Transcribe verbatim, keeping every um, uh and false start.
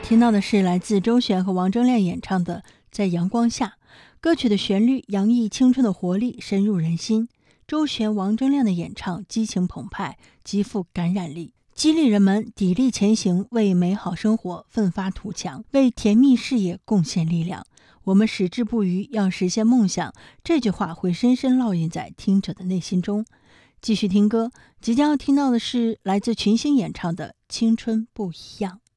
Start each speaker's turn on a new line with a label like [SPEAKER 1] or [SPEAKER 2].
[SPEAKER 1] 听到的是来自周璇和王铮亮演唱的《在阳光下》。歌曲的旋律洋溢青春的活力，深入人心。周璇、王铮亮的演唱激情澎湃，极富感染力，激励人们砥砺前行，为美好生活奋发图强，为甜蜜事业贡献力量。我们矢志不渝，要实现梦想，这句话会深深烙印在听者的内心中。继续听歌，即将要听到的是来自群星演唱的《青春不一样》。